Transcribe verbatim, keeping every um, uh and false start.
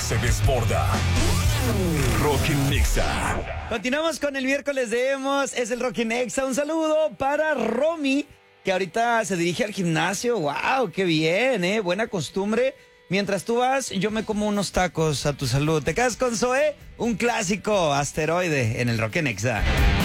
se desborda. Rocky Nexa. Continuamos con el miércoles de Emos, es el Rocky Nexa. Un saludo para Romy, que ahorita se dirige al gimnasio. ¡Wow! ¡Qué bien, eh! Buena costumbre. Mientras tú vas, yo me como unos tacos a tu salud. Te quedas con Zoé, un clásico asteroide en el Rocky Nexa.